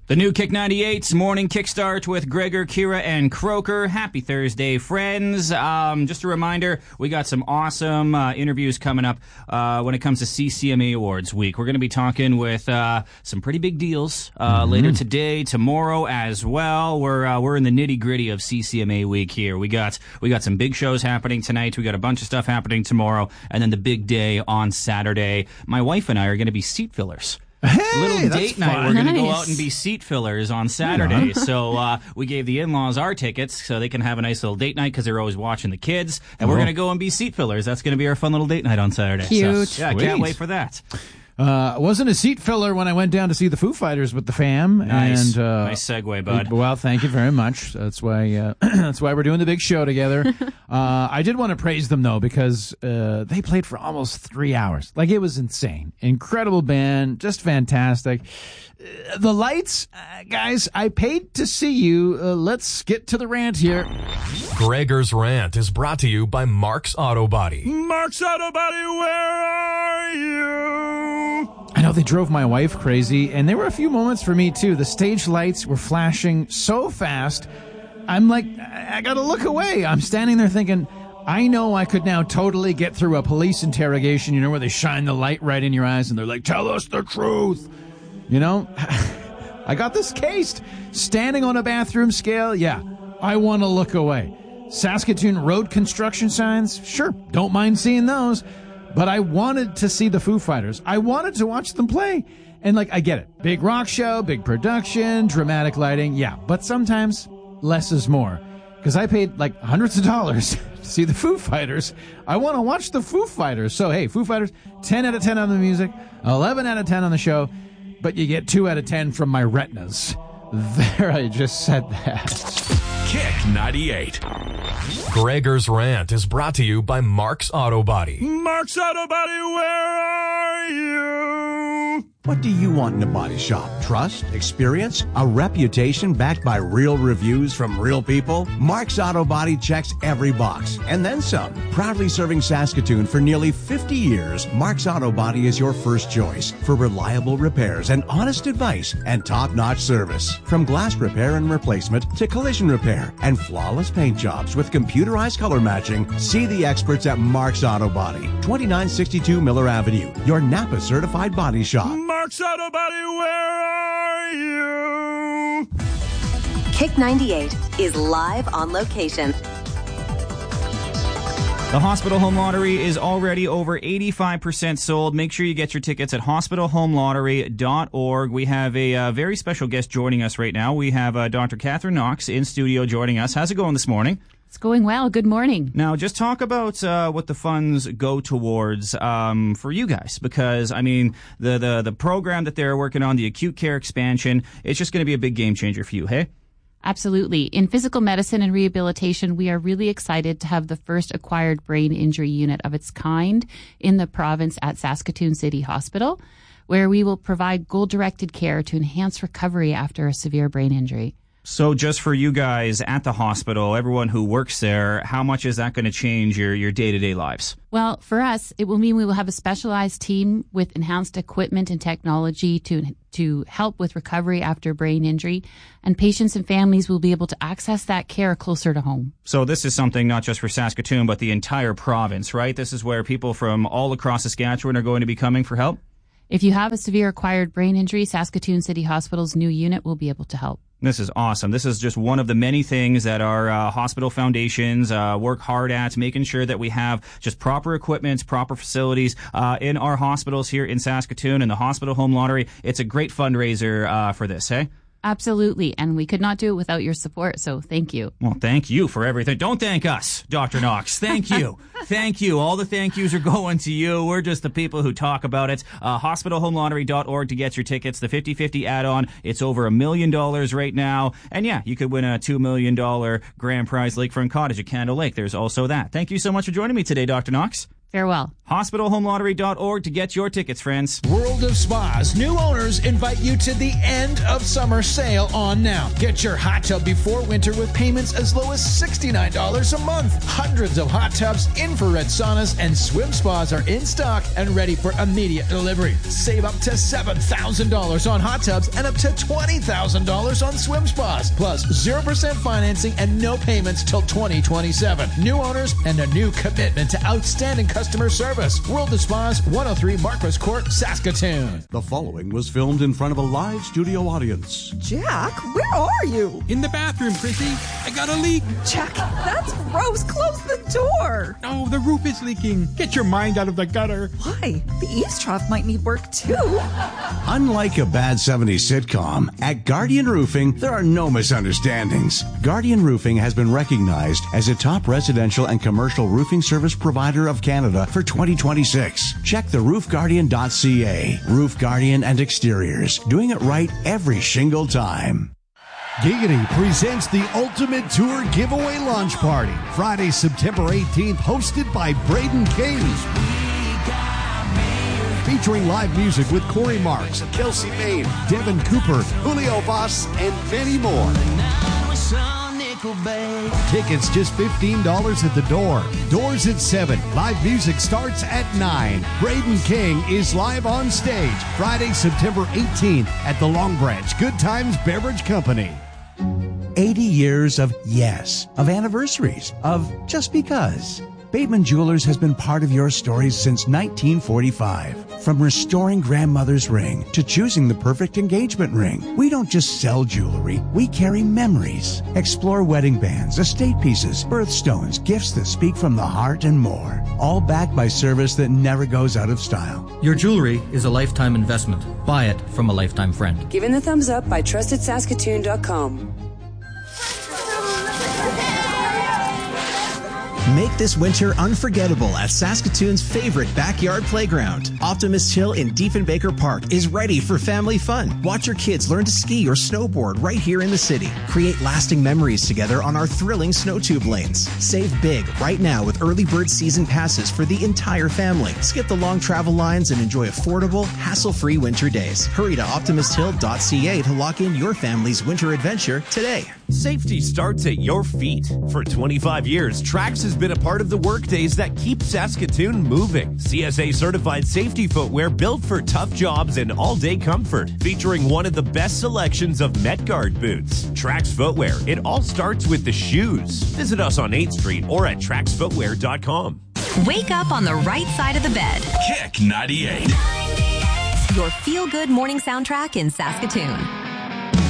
The new Kick 98's morning kickstart with Gregor, Kira, and Croker. Happy Thursday, friends. Just a reminder, we got some awesome interviews coming up when it comes to CCMA Awards Week. We're going to be talking with some pretty big deals later today, tomorrow as well. We're in the nitty-gritty of CCMA Week here. We got some big shows happening tonight. We got a bunch of stuff happening tomorrow, and then the big day on Saturday. My wife and I are going to be seat fillers. Hey, little date night. Fun. We're going to go out and be seat fillers on Saturday. Yeah. So we gave the in-laws our tickets so they can have a nice little date night because they're always watching the kids. And we're going to go and be seat fillers. That's going to be our fun little date night on Saturday. Cute. So, yeah, I can't wait for that. Wasn't a seat filler when I went down to see the Foo Fighters with the fam. Nice. And, nice segue, bud. Well, thank you very much. That's why we're doing the big show together. I did want to praise them, though, because they played for almost 3 hours. Like, it was insane. Incredible band. Just fantastic. The lights, guys, I paid to see you. Let's get to the rant here. Gregor's Rant is brought to you by Mark's Auto Body. Mark's Auto Body, where are you? I know they drove my wife crazy, and there were a few moments for me, too. The stage lights were flashing so fast. I'm like, I gotta look away. I'm standing there thinking, I know I could now totally get through a police interrogation, you know, where they shine the light right in your eyes, and they're like, tell us the truth. You know, I got this cased. Standing on a bathroom scale, yeah, I want to look away. Saskatoon road construction signs, sure, don't mind seeing those. But I wanted to see the Foo Fighters. I wanted to watch them play. And, like, I get it. Big rock show, big production, dramatic lighting, yeah. But sometimes less is more. Because I paid, like, hundreds of dollars to see the Foo Fighters. I want to watch the Foo Fighters. So, hey, Foo Fighters, 10 out of 10 on the music, 11 out of 10 on the show. But you get 2 out of 10 from my retinas. There, I just said that. Kick 98. Gregor's Rant is brought to you by Mark's Auto Body. Mark's Auto Body, where are you? What do you want in a body shop? Trust? Experience? A reputation backed by real reviews from real people? Mark's Auto Body checks every box, and then some. Proudly serving Saskatoon for nearly 50 years, Mark's Auto Body is your first choice for reliable repairs and honest advice and top-notch service. From glass repair and replacement to collision repair and flawless paint jobs with computerized color matching, see the experts at Mark's Auto Body, 2962 Miller Avenue, your Napa-certified body shop. Mark's Auto Body, where are you? Kick 98 is live on location. The Hospital Home Lottery is already over 85% sold. Make sure you get your tickets at hospitalhomelottery.org. We have a very special guest joining us right now. We have Dr. Catherine Knox in studio joining us. How's it going this morning? It's going well. Good morning. Now, just talk about what the funds go towards for you guys, because, I mean, the program that they're working on, the acute care expansion, it's just going to be a big game changer for you, hey? Absolutely. In physical medicine and rehabilitation, we are really excited to have the first acquired brain injury unit of its kind in the province at Saskatoon City Hospital, where we will provide goal-directed care to enhance recovery after a severe brain injury. So just for you guys at the hospital, everyone who works there, how much is that going to change your day-to-day lives? Well, for us, it will mean we will have a specialized team with enhanced equipment and technology to help with recovery after brain injury, and patients and families will be able to access that care closer to home. So this is something not just for Saskatoon, but the entire province, right? This is where people from all across Saskatchewan are going to be coming for help? If you have a severe acquired brain injury, Saskatoon City Hospital's new unit will be able to help. This is awesome. This is just one of the many things that our hospital foundations work hard at, making sure that we have just proper equipment, proper facilities in our hospitals here in Saskatoon. And the Hospital Home Lottery, it's a great fundraiser for this, hey? Absolutely, and we could not do it without your support, so thank you. Well, thank you for everything. Don't thank us, Dr. Knox. Thank you. Thank you. All the thank yous are going to you. We're just the people who talk about it. Hospitalhomelottery.org to get your tickets. The 50-50 add-on, it's over $1 million right now. And yeah, you could win a $2 million grand prize lakefront cottage at Candle Lake. There's also that. Thank you so much for joining me today, Dr. Knox. Farewell. HospitalHomeLottery.org to get your tickets, friends. World of Spas new owners invite you to the end of summer sale on now. Get your hot tub before winter with payments as low as $69 a month. Hundreds of hot tubs, infrared saunas, and swim spas are in stock and ready for immediate delivery. Save up to $7,000 on hot tubs and up to $20,000 on swim spas. Plus 0% financing and no payments till 2027. New owners and a new commitment to outstanding customer service. World of Spas, 103 Marquis Court, Saskatoon. The following was filmed in front of a live studio audience. Jack, where are you? In the bathroom, Chrissy. I got a leak. Jack, that's gross. Close the door. Oh, the roof is leaking. Get your mind out of the gutter. Why? The eaves trough might need work too. Unlike a bad 70s sitcom, at Guardian Roofing, there are no misunderstandings. Guardian Roofing has been recognized as a top residential and commercial roofing service provider of Canada for 2026. Check the roofguardian.ca. Roof Guardian and Exteriors. Doing it right every shingle time. Giggity presents the Ultimate Tour Giveaway Launch Party, Friday, September 18th, hosted by Braden King. Featuring live music with Corey Marks, Kelsey Main, Devin Cooper, Julio Voss, and many more. Tickets just $15 at the door. Doors at 7. Live music starts at 9. Braden King is live on stage Friday, September 18th at the Long Branch Good Times Beverage Company. 80 years of yes, of anniversaries, of just because. Bateman Jewelers has been part of your stories since 1945. From restoring grandmother's ring to choosing the perfect engagement ring, we don't just sell jewelry, we carry memories. Explore wedding bands, estate pieces, birthstones, gifts that speak from the heart, and more. All backed by service that never goes out of style. Your jewelry is a lifetime investment. Buy it from a lifetime friend. Given the thumbs up by TrustedSaskatoon.com. Make this winter unforgettable at Saskatoon's favorite backyard playground. Optimist Hill in Diefenbaker Park is ready for family fun. Watch your kids learn to ski or snowboard right here in the city. Create lasting memories together on our thrilling snow tube lanes. Save big right now with early bird season passes for the entire family. Skip the long travel lines and enjoy affordable, hassle-free winter days. Hurry to optimisthill.ca to lock in your family's winter adventure today. Safety starts at your feet. For 25 years, Trax has been a part of the workdays that keep Saskatoon moving. CSA certified safety footwear built for tough jobs and all-day comfort, featuring one of the best selections of MetGuard boots. Trax Footwear, it all starts with the shoes. Visit us on 8th Street or at traxfootwear.com. Wake up on the right side of the bed. Kick 98. Your feel-good morning soundtrack in Saskatoon.